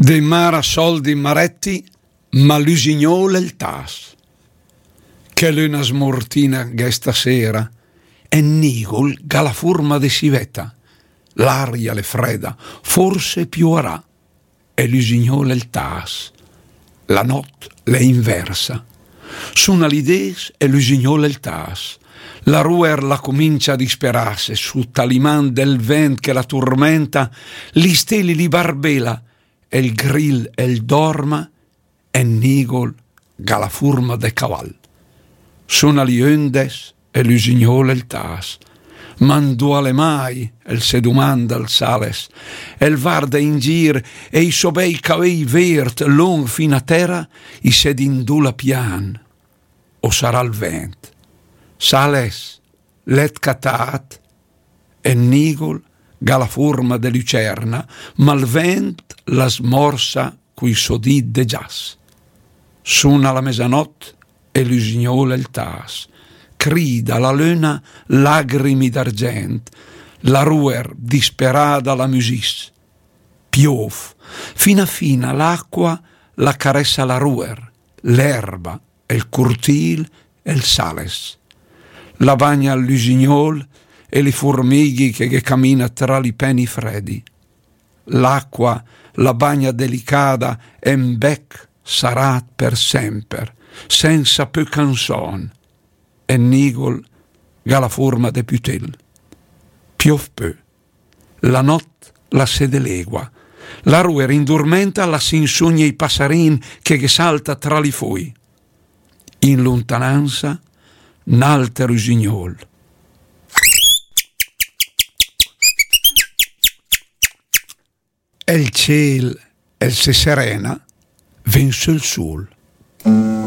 De mara soldi maretti, ma l'usignole il tas. Che l'una smortina che stasera, e Nigol ga la forma de sivetta. L'aria le fredda, forse pioverà, e l'usignole il tas. La notte le inversa. Suna l'ides e l'usignole il tas. La ruer la comincia a disperarsi su taliman del vent che la tormenta, li steli li barbela, e il grill e il dorma, e Nigol ga la forma de caval. Suna li ondes e l'usignole il tas. Manduale mai, el se domanda al sales, el varda in gir, e i sobei cavei vert, long fin a terra, i sed indula pian. O sarà il vent. Sales, let catat, e Nigol ga la forma de lucerna, ma il vent la smorsa cui sodì de gias. Suna la mesanot e l'usignole il tas. Crida la luna lagrimi d'argent, la ruer disperada la musis. Piov, fina fina l'acqua la caressa la ruer, l'erba, il curtil e il sales. La bagna l'usignol e le formighi che cammina tra li peni freddi. L'acqua la bagna delicata e in bec sarà per sempre, senza più canzon. E Nigol ga la forma de putel. Piov peu. La notte la sede legua. La ruer indormenta la s'insogna i passarin che salta tra li fui. In lontananza n'alter usignol. E il ciel, el se serena, vence il sol.